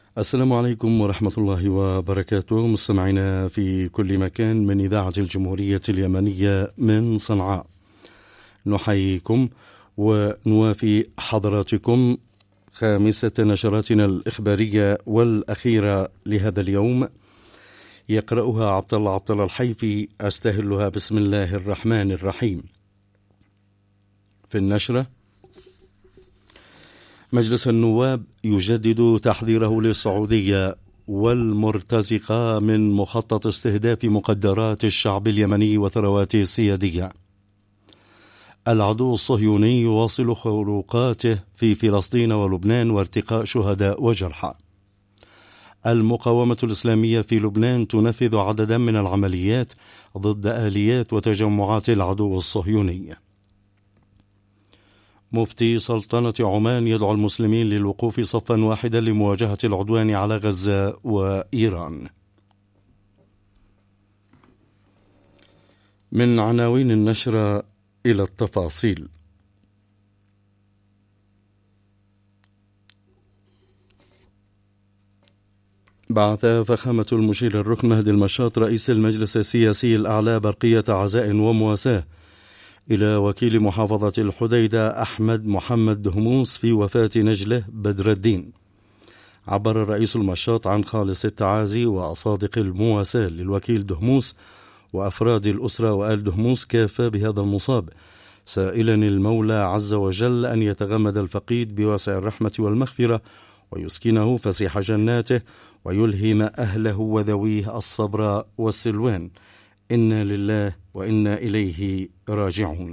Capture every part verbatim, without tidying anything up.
السلام عليكم ورحمة الله وبركاته، مستمعينا في كل مكان من إذاعة الجمهورية اليمنية من صنعاء. نحييكم ونوافي حضراتكم خامسة نشراتنا الإخبارية والأخيرة لهذا اليوم، يقرأها عبد الله عبد الله الحيفي، أستهلها بسم الله الرحمن الرحيم. في النشرة: مجلس النواب يجدد تحذيره للسعودية والمرتزقة من مخطط استهداف مقدرات الشعب اليمني وثرواته السيادية. العدو الصهيوني يواصل خروقاته في فلسطين ولبنان وارتقاء شهداء وجرحى. المقاومة الإسلامية في لبنان تنفذ عددا من العمليات ضد آليات وتجمعات العدو الصهيوني. مفتي سلطنة عمان يدعو المسلمين للوقوف صفا واحدا لمواجهة العدوان على غزة وإيران. من عناوين النشرة إلى التفاصيل. بعث فخامة المشير الركن مهدي المشاط رئيس المجلس السياسي الأعلى برقية عزاء ومواساة إلى وكيل محافظة الحديدة أحمد محمد دهموس في وفاة نجله بدر الدين. عبر الرئيس المشاط عن خالص التعازي وصادق المواساة للوكيل دهموس وأفراد الأسرة وآل دهموس كافة بهذا المصاب، سائلا المولى عز وجل أن يتغمد الفقيد بواسع الرحمة والمغفرة ويسكنه فسيح جناته ويلهم أهله وذويه الصبر والسلوان. إنا لله وإنا إليه راجعون.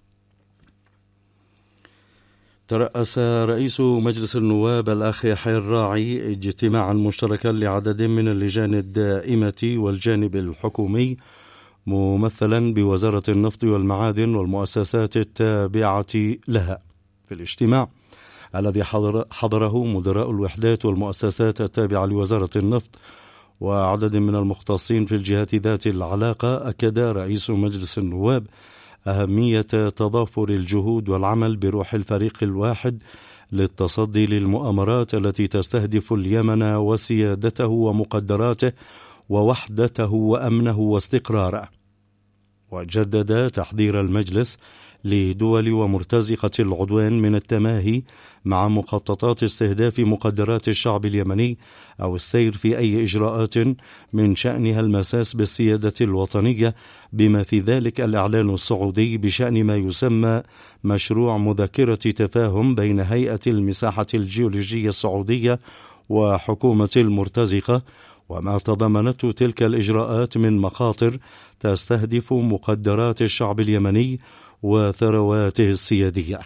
ترأس رئيس مجلس النواب الأخ يحيى الراعي اجتماعا مشتركا لعدد من اللجان الدائمة والجانب الحكومي ممثلا بوزارة النفط والمعادن والمؤسسات التابعة لها. في الاجتماع الذي حضر حضره مدراء الوحدات والمؤسسات التابعة لوزارة النفط وعدد من المختصين في الجهات ذات العلاقة، أكد رئيس مجلس النواب أهمية تضافر الجهود والعمل بروح الفريق الواحد للتصدي للمؤامرات التي تستهدف اليمن وسيادته ومقدراته ووحدته وأمنه واستقراره. وجدد تحذير المجلس لدول ومرتزقة العدوان من التماهي مع مخططات استهداف مقدرات الشعب اليمني أو السير في أي إجراءات من شأنها المساس بالسيادة الوطنية، بما في ذلك الإعلان السعودي بشأن ما يسمى مشروع مذكرة تفاهم بين هيئة المساحة الجيولوجية السعودية وحكومة المرتزقة، وما تضمنته تلك الإجراءات من مخاطر تستهدف مقدرات الشعب اليمني وثرواته السيادية.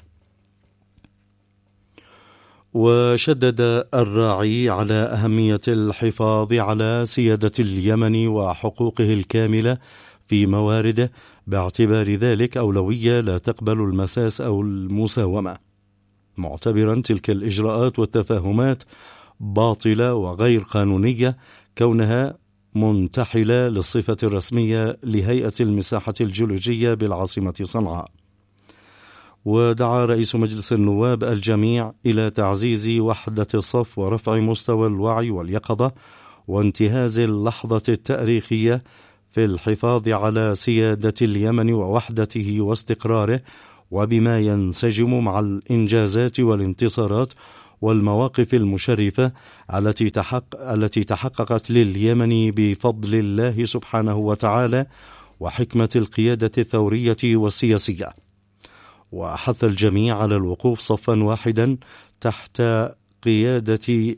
وشدد الراعي على أهمية الحفاظ على سيادة اليمن وحقوقه الكاملة في موارده، باعتبار ذلك أولوية لا تقبل المساس أو المساومة، معتبرا تلك الإجراءات والتفاهمات باطلة وغير قانونية كونها منتحلة للصفة الرسمية لهيئة المساحة الجيولوجية بالعاصمة صنعاء. ودعا رئيس مجلس النواب الجميع إلى تعزيز وحدة الصف ورفع مستوى الوعي واليقظة وانتهاز اللحظة التاريخية في الحفاظ على سيادة اليمن ووحدته واستقراره، وبما ينسجم مع الإنجازات والانتصارات والمواقف المشرفة التي تحقق التي تحققت لليمن بفضل الله سبحانه وتعالى وحكمة القيادة الثورية والسياسية. وحث الجميع على الوقوف صفا واحدا تحت قيادة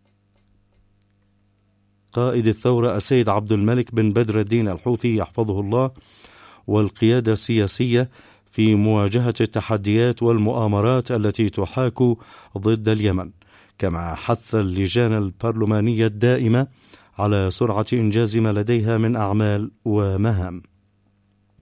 قائد الثورة السيد عبد الملك بن بدر الدين الحوثي يحفظه الله، والقيادة السياسية في مواجهة التحديات والمؤامرات التي تحاك ضد اليمن. كما حث اللجان البرلمانية الدائمة على سرعة إنجاز ما لديها من أعمال ومهام.